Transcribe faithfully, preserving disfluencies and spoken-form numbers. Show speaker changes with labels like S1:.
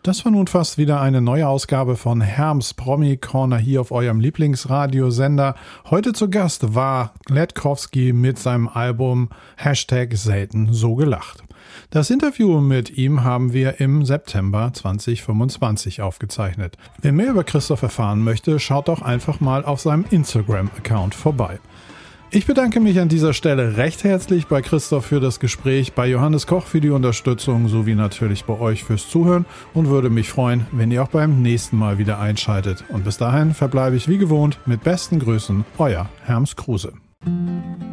S1: Das war nun fast wieder eine neue Ausgabe von Herms Promi Corner hier auf eurem Lieblingsradiosender. Heute zu Gast war Gledkowski mit seinem Album Hashtag selten so gelacht. Das Interview mit ihm haben wir im September zwanzig fünfundzwanzig aufgezeichnet. Wer mehr über Christoph erfahren möchte, schaut doch einfach mal auf seinem Instagram-Account vorbei. Ich bedanke mich an dieser Stelle recht herzlich bei Christoph für das Gespräch, bei Johannes Koch für die Unterstützung sowie natürlich bei euch fürs Zuhören und würde mich freuen, wenn ihr auch beim nächsten Mal wieder einschaltet. Und bis dahin verbleibe ich wie gewohnt mit besten Grüßen, euer Herms Kruse.